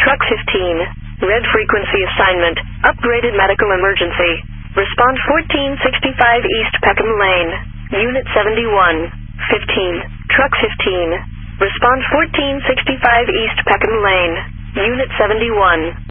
Truck 15. Red frequency assignment. Upgraded medical emergency. Respond 1465 East Peckham Lane. Unit 71. 15. Truck 15. Respond 1465 East Peckham Lane. Unit 71.